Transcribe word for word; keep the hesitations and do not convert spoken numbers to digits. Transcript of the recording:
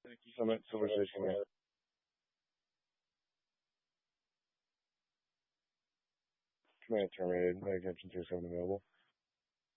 Thank you so much. Civilization. Command terminated. My attention to seven available.